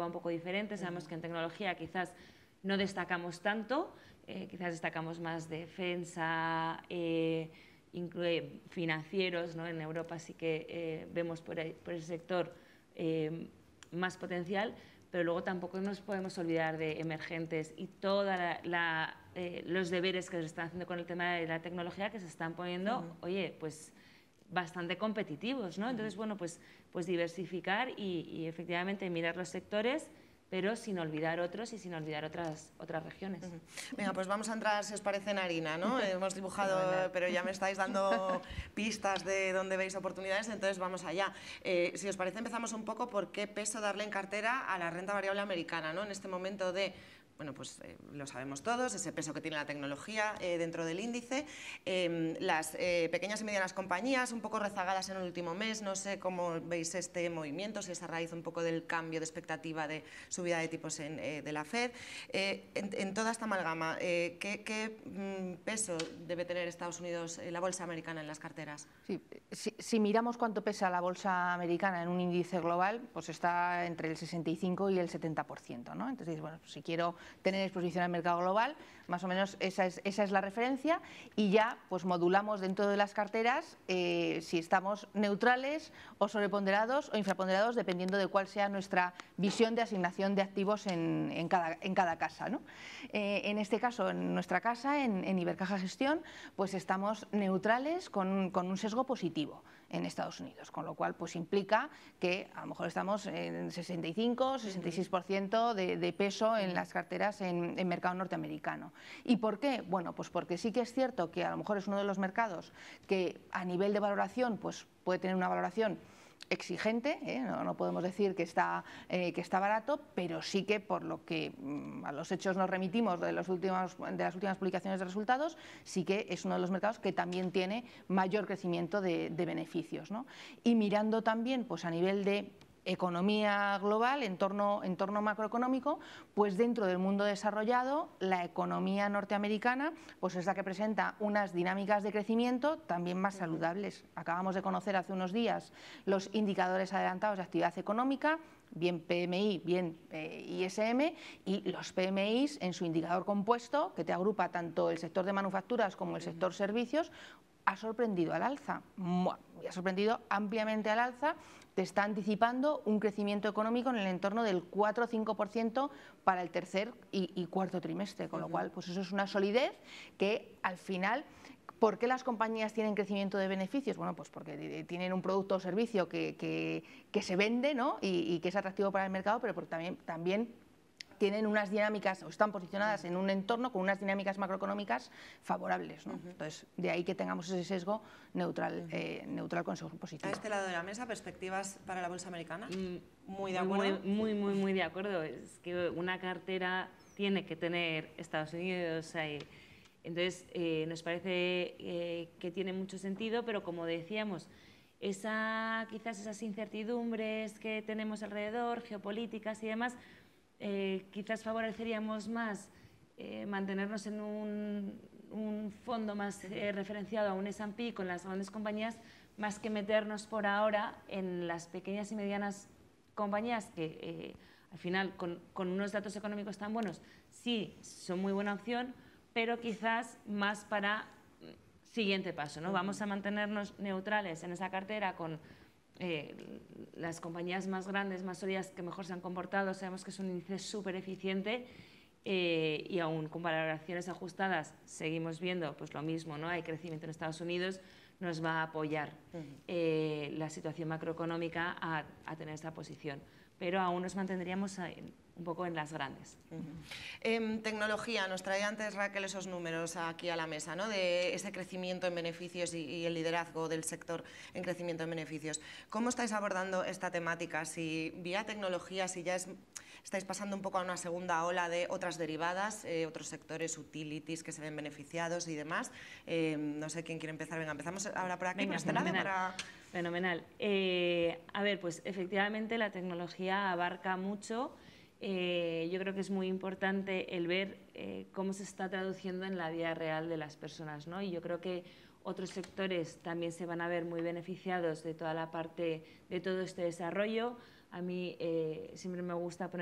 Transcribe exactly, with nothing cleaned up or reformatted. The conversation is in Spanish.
un poco diferente. Sabemos uh-huh. que en tecnología quizás no destacamos tanto, eh, quizás destacamos más defensa, eh, incluye financieros, ¿no? En Europa sí que eh, vemos por, ahí, por ese sector eh, más potencial, pero luego tampoco nos podemos olvidar de emergentes y todos la, la, eh, los deberes que se están haciendo con el tema de la tecnología, que se están poniendo, uh-huh. oye, pues bastante competitivos, ¿no? Entonces, bueno, pues, pues diversificar y, y efectivamente mirar los sectores, pero sin olvidar otros y sin olvidar otras, otras regiones. Uh-huh. Venga, pues vamos a entrar, si os parece, en harina, ¿no? Hemos dibujado, pero ya me estáis dando pistas de dónde veis oportunidades, entonces vamos allá. Eh, si os parece, empezamos un poco por qué peso darle en cartera a la renta variable americana, ¿no? En este momento de... Bueno, pues eh, lo sabemos todos, ese peso que tiene la tecnología eh, dentro del índice. Eh, las eh, pequeñas y medianas compañías, un poco rezagadas en el último mes, no sé cómo veis este movimiento, si es a raíz un poco del cambio de expectativa de subida de tipos en, eh, de la Fed. Eh, en, en toda esta amalgama, eh, ¿qué, qué mm, peso debe tener Estados Unidos, eh, la bolsa americana en las carteras? Sí, si, si miramos cuánto pesa la bolsa americana en un índice global, pues está entre el sesenta y cinco y el setenta por ciento, ¿no? Entonces, bueno, pues si quiero tener exposición al mercado global, más o menos esa es, esa es la referencia, y ya pues modulamos dentro de las carteras eh, si estamos neutrales o sobreponderados o infraponderados, dependiendo de cuál sea nuestra visión de asignación de activos en, en, cada, en cada casa, ¿no? Eh, en este caso, en nuestra casa, en, en Ibercaja Gestión, pues estamos neutrales con, con un sesgo positivo en Estados Unidos, con lo cual pues implica que a lo mejor estamos en sesenta y cinco, sesenta y seis por ciento de, de peso en las carteras en, en mercado norteamericano. ¿Y por qué? Bueno, pues porque sí que es cierto que a lo mejor es uno de los mercados que a nivel de valoración pues puede tener una valoración exigente, ¿eh? no, no podemos decir que está, eh, que está barato, pero sí que por lo que mmm, a los hechos nos remitimos de, los últimos, de las últimas publicaciones de resultados, sí que es uno de los mercados que también tiene mayor crecimiento de, de beneficios, ¿no? Y mirando también pues a nivel de economía global, entorno, entorno macroeconómico, pues dentro del mundo desarrollado, la economía norteamericana pues es la que presenta unas dinámicas de crecimiento también más saludables. Acabamos de conocer hace unos días los indicadores adelantados de actividad económica, bien P M I, bien eh, I S M, y los P M Is en su indicador compuesto, que te agrupa tanto el sector de manufacturas como el sector servicios, ha sorprendido al alza, ha sorprendido ampliamente al alza, te está anticipando un crecimiento económico en el entorno del cuatro o cinco por ciento para el tercer y, y cuarto trimestre, con lo cual pues eso es una solidez que al final... ¿Por qué las compañías tienen crecimiento de beneficios? Bueno, pues porque tienen un producto o servicio que, que, que se vende, ¿no? y, y que es atractivo para el mercado, pero porque también, también tienen unas dinámicas o están posicionadas en un entorno con unas dinámicas macroeconómicas favorables, ¿no? Uh-huh. Entonces, de ahí que tengamos ese sesgo neutral, uh-huh. eh, neutral con sesgo positivo. A este lado de la mesa, ¿perspectivas para la bolsa americana? Mm, muy de acuerdo. Muy, muy, muy, muy de acuerdo. Es que una cartera tiene que tener Estados Unidos ahí. Entonces, eh, nos parece eh, que tiene mucho sentido, pero como decíamos, esa, quizás esas incertidumbres que tenemos alrededor, geopolíticas y demás, eh, quizás favoreceríamos más eh, mantenernos en un, un fondo más eh, referenciado a un S and P con las grandes compañías, más que meternos por ahora en las pequeñas y medianas compañías que eh, al final con, con unos datos económicos tan buenos sí son muy buena opción, pero quizás más para siguiente paso, ¿no? Vamos a mantenernos neutrales en esa cartera con eh, las compañías más grandes, más sólidas, que mejor se han comportado. Sabemos que es un índice súper eficiente eh, y aún con valoraciones ajustadas seguimos viendo pues lo mismo, ¿no? Hay crecimiento en Estados Unidos, nos va a apoyar eh, la situación macroeconómica a, a tener esta posición, pero aún nos mantendríamos en, un poco en las grandes. Uh-huh. eh, tecnología, nos traía antes Raquel esos números aquí a la mesa, ¿no? De ese crecimiento en beneficios y, y el liderazgo del sector en crecimiento en beneficios. ¿Cómo estáis abordando esta temática? Si vía tecnología, si ya es, estáis pasando un poco a una segunda ola de otras derivadas, eh, otros sectores, utilities que se ven beneficiados y demás. Eh, no sé quién quiere empezar. Venga, empezamos ahora por aquí, Venga, por este lado. Para... Fenomenal. Eh, a ver, pues efectivamente la tecnología abarca mucho. Eh, yo creo que es muy importante el ver eh, cómo se está traduciendo en la vida real de las personas, ¿no? Y yo creo que otros sectores también se van a ver muy beneficiados de toda la parte, de todo este desarrollo. A mí eh, siempre me gusta poner